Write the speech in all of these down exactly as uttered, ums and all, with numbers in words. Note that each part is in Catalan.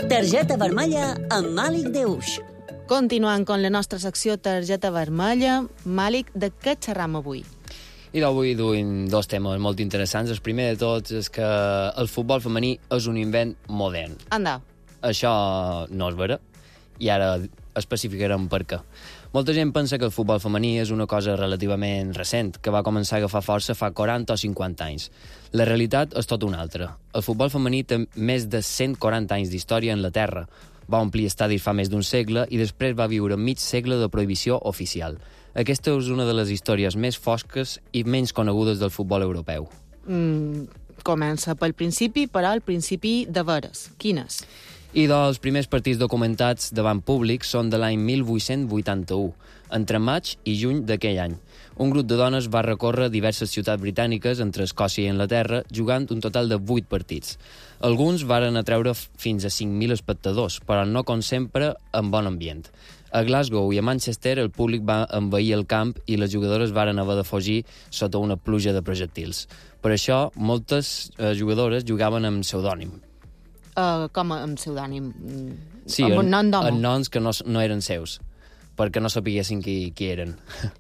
Targeta vermella amb Màlic Deuix. Continuant amb la nostra secció Targeta vermella, Màlic, de què xerram avui? I d'avui duim dos temes molt interessants. El primer de tots és que el futbol femení és un invent modern. Anda. Això no és vera, i ara especificarem per què. Molta gent pensa que el futbol femení és una cosa relativament recent, que va començar a agafar força fa quaranta o cinquanta anys. La realitat és tot una altra. El futbol femení té més de cent quaranta anys d'història en la Terra. Va omplir estadis fa més d'un segle i després va viure mig segle de prohibició oficial. Aquesta és una de les històries més fosques i menys conegudes del futbol europeu. Mm, comença pel principi, però el principi de veres. Quines? I doncs, els primers partits documentats davant públic són de l'any mil vuit-cents vuitanta-u, entre maig i juny d'aquell any. Un grup de dones va recórrer diverses ciutats britàniques entre Escòcia i Anglaterra, jugant un total de vuit partits. Alguns varen atreure fins a cinc mil espectadors, però no, com sempre, en bon ambient. A Glasgow i a Manchester el públic va envair el camp i les jugadores varen haver de fugir sota una pluja de projectils. Per això, moltes eh, jugadores jugaven amb pseudònim. Uh, com amb pseudònim? Sí, amb en, un nom d'home? en noms que no, no eren seus, perquè no sapiguessin qui, qui eren.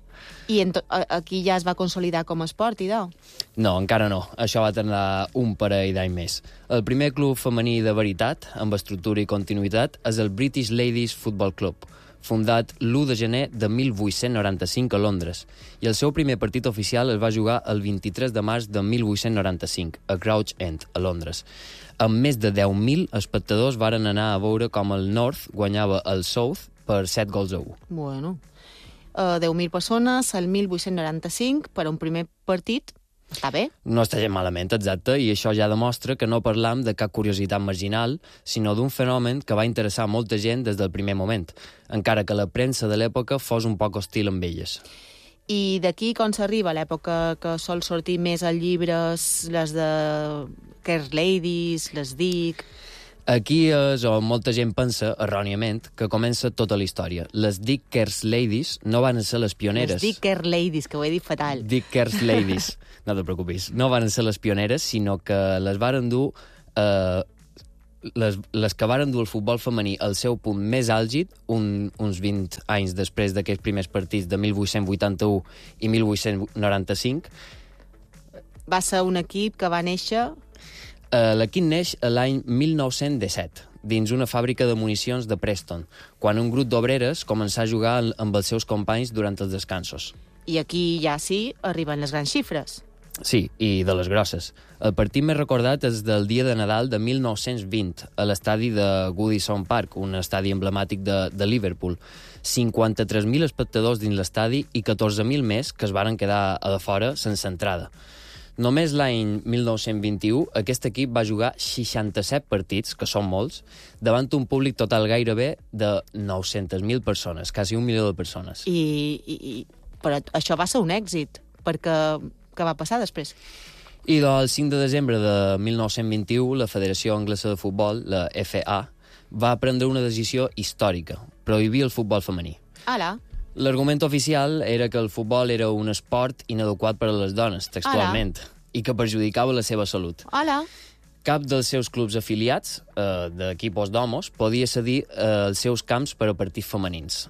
I en to, aquí ja es va consolidar com a esport, idò? No, encara no. Això va tardar un parell d'any més. El primer club femení de veritat, amb estructura i continuïtat, és el British Ladies Football Club, fundat l'u de gener de mil vuit-cents noranta-cinc a Londres, i el seu primer partit oficial es va jugar el vint-i-tres de març de mil vuit-cents noranta-cinc, a Crouch End, a Londres. Amb més de deu mil espectadors varen anar a veure com el North guanyava el South per set gols a u. Bueno, uh, deu mil persones al mil vuit-cents noranta-cinc per a un primer partit. Està bé? No està gens malament, exacte, i això ja demostra que no parlam de cap curiositat marginal, sinó d'un fenomen que va interessar molta gent des del primer moment, encara que la premsa de l'època fos un poc hostil amb elles. I d'aquí com s'arriba a l'època que sol sortir més als llibres, les de Cares Ladies, les Dick... Aquí és on molta gent pensa, erròniament, que comença tota la història. Les Dick Cares Ladies no van ser les pioneres. Les Dick Cares Ladies, que ho he dit fatal. Dick Cares Ladies, no te preocupis. No van ser les pioneres, sinó que les varen dur... Eh, les, les que varen dur el futbol femení al seu punt més àlgid, un, uns vint anys després d'aquests primers partits de mil vuit-cents vuitanta-u i mil vuit-cents noranta-cinc. Va ser un equip que va néixer... Uh, L'equip neix l'any mil nou-cents disset, dins una fàbrica de municions de Preston, quan un grup d'obreres començà a jugar amb els seus companys durant els descansos. I aquí ja sí arriben les grans xifres. Sí, i de les grosses. El partit més recordat és del dia de Nadal de mil nou-cents vint, a l'estadi de Goodison Park, un estadi emblemàtic de, de Liverpool. cinquanta-tres mil espectadors dins l'estadi i catorze mil més que es varen quedar a de fora sense entrada. Només l'any mil nou-cents vint-i-u aquest equip va jugar seixanta-set partits, que són molts, davant un públic total gairebé de nou-centes mil persones, quasi un milió de persones. I, i, i però això va ser un èxit, perquè què va passar després? I doncs, el cinc de desembre de mil nou-cents vint-i-u, la Federació Anglesa de Futbol, la F A, va prendre una decisió històrica, prohibir el futbol femení. Ala. L'argument oficial era que el futbol era un esport inadequat per a les dones, textualment, Hola. I que perjudicava la seva salut. Hola. Cap dels seus clubs afiliats, eh, d'equipos d'homos, podia cedir eh, els seus camps per a partits femenins.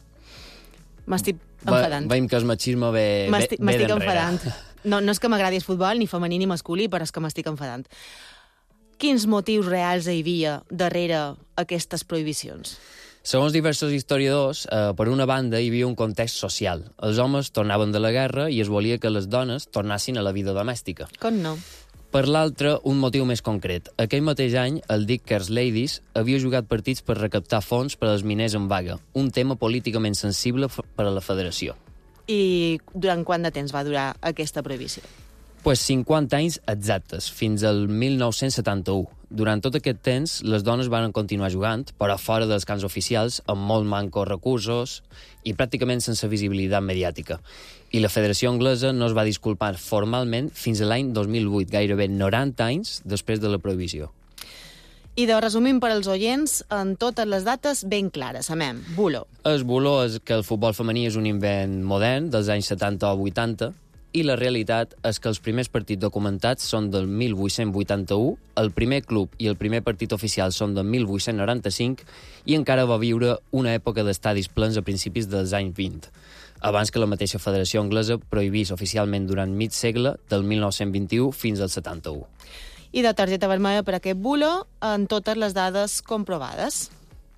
M'estic enfadant. Veiem que el machisme ve, ve, ve M'estic d'enrere. enfadant. No, no és que m'agradi el futbol, ni femení ni masculí, però és que m'estic enfadant. Quins motius reals hi havia darrere aquestes prohibicions? Segons diversos historiadors, eh, per una banda hi havia un context social. Els homes tornaven de la guerra i es volia que les dones tornassin a la vida domèstica. Com no? Per l'altre, un motiu més concret. Aquell mateix any, el Dick Cares Ladies havia jugat partits per recaptar fons per als miners en vaga, un tema políticament sensible per a la federació. I durant quant de temps va durar aquesta prohibició? Pues cinquanta anys exactes, fins al mil nou-cents setanta-u. Durant tot aquest temps, les dones van continuar jugant, però fora dels camps oficials, amb molt mancos recursos i pràcticament sense visibilitat mediàtica. I la Federació Anglesa no es va disculpar formalment fins a l'any dos mil vuit, gairebé noranta anys després de la prohibició. I de resumim per als oients, en totes les dates ben clares, amem. Bulo. El bulo és que el futbol femení és un invent modern dels anys setanta o vuitanta, i la realitat és que els primers partits documentats són del mil vuit-cents vuitanta-u, el primer club i el primer partit oficial són del mil vuit-cents noranta-cinc i encara va viure una època d'estadis plens a principis dels anys vint, abans que la mateixa Federació Anglesa prohibís oficialment durant mig segle, del mil nou-cents vint-i-u fins al setanta-u. I de targeta vermella per aquest bulo en totes les dades comprovades.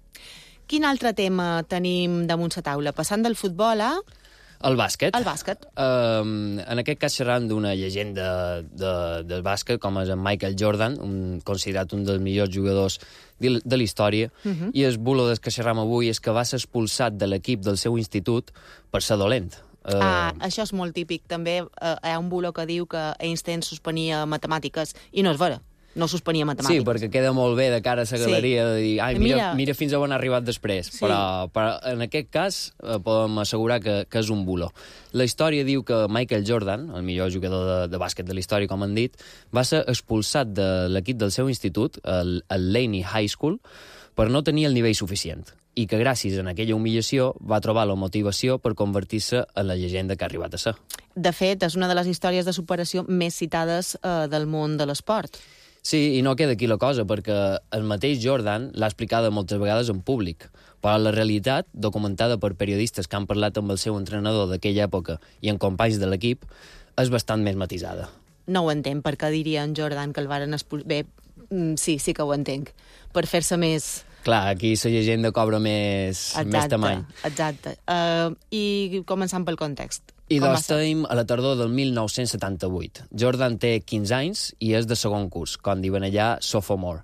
Quin altre tema tenim damunt la taula? Passant del futbol a... El bàsquet. El bàsquet. Um, en aquest cas xerram d'una llegenda de, del bàsquet, com és en Michael Jordan, un, considerat un dels millors jugadors de, de la història, uh -huh. i el bulo del que xerram avui és que va ser expulsat de l'equip del seu institut per ser dolent. Uh... Ah, això és molt típic. També uh, hi ha un bulo que diu que Einstein suspenia matemàtiques, i no és vera. No suspenia matemàtiques. Sí, perquè queda molt bé de cara a la galeria sí. de dir, ai, mira, mira, mira fins on ha arribat després. Sí. Però, però en aquest cas eh, podem assegurar que, que és un bulo. La història diu que Michael Jordan, el millor jugador de, de bàsquet de la història, com han dit, va ser expulsat de l'equip del seu institut, el, el Laney High School, per no tenir el nivell suficient, i que gràcies a aquella humillació va trobar la motivació per convertir-se en la llegenda que ha arribat a ser. De fet, és una de les històries de superació més citades eh, del món de l'esport. Sí, i no queda aquí la cosa, perquè el mateix Jordan l'ha explicada moltes vegades en públic, però la realitat, documentada per periodistes que han parlat amb el seu entrenador d'aquella època i en companys de l'equip, és bastant més matisada. No ho entenc, per què diria en Jordan que el varen expulsar... Bé, sí, sí que ho entenc. Per fer-se més... Clar, aquí la llegenda cobra més, exacte, més tamany. Exacte. Uh, I començant pel context. I doncs estem a la tardor del mil nou-cents setanta-vuit. Jordan té quinze anys i és de segon curs, com diuen allà sophomore,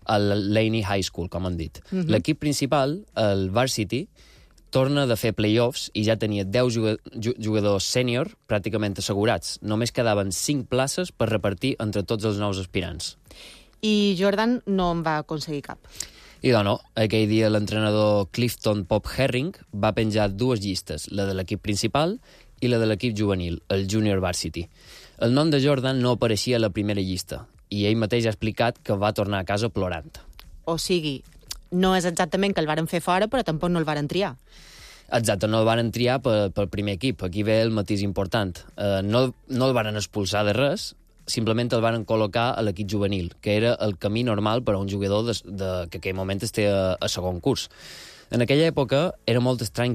al Laney High School, com han dit. Uh -huh. L'equip principal, el Varsity, torna de fer playoffs i ja tenia deu jugadors sènior pràcticament assegurats. Només quedaven cinc places per repartir entre tots els nous aspirants. I Jordan no en va aconseguir cap. I doncs no, aquell dia l'entrenador Clifton Pop Herring va penjar dues llistes, la de l'equip principal i la de l'equip juvenil, el Junior Varsity. El nom de Jordan no apareixia a la primera llista, i ell mateix ha explicat que va tornar a casa plorant. O sigui, no és exactament que el varen fer fora, però tampoc no el varen triar. Exacte, no el varen triar pel, pel primer equip. Aquí ve el matís important. Uh, no, no el varen expulsar de res, simplement el varen col·locar a l'equip juvenil, que era el camí normal per a un jugador de, de, que en aquell moment esté a, a segon curs. En aquella època era molt estrany